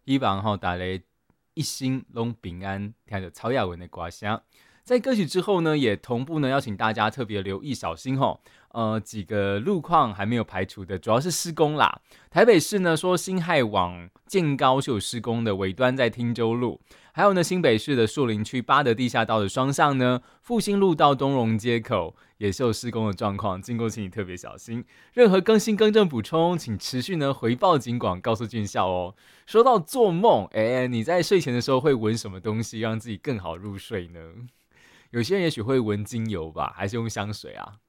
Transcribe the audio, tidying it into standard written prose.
希望大家一心拢平安，听着曹雅文的歌声。在歌曲之后呢，也同步呢邀请大家特别留意小心几个路况还没有排除的，主要是施工啦。台北市呢说辛亥往建高是有施工的，尾端在汀州路。还有呢，新北市的树林区八德地下道的双向呢，复兴路到东荣街口也是有施工的状况，经过请你特别小心。任何更新更正补充，请持续呢回报警广，告诉俊孝哦。说到做梦，你在睡前的时候会闻什么东西，让自己更好入睡呢？有些人也许会闻精油吧，还是用香水啊？